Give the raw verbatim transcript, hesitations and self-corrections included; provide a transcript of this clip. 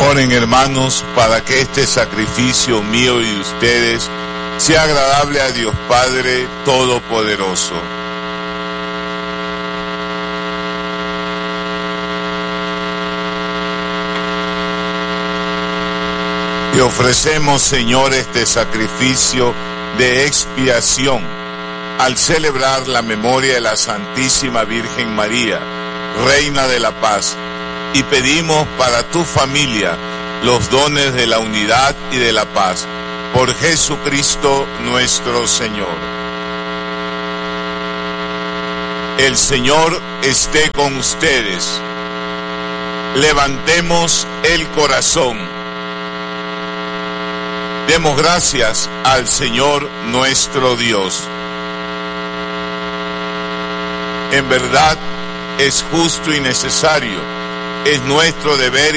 Oren, hermanos, para que este sacrificio mío y de ustedes sea agradable a Dios Padre Todopoderoso. Te ofrecemos, Señor, este sacrificio de expiación al celebrar la memoria de la Santísima Virgen María, Reina de la Paz, y pedimos para tu familia los dones de la unidad y de la paz, por Jesucristo nuestro Señor. El Señor esté con ustedes. Levantemos el corazón. Demos gracias al Señor nuestro Dios. En verdad es justo y necesario, es nuestro deber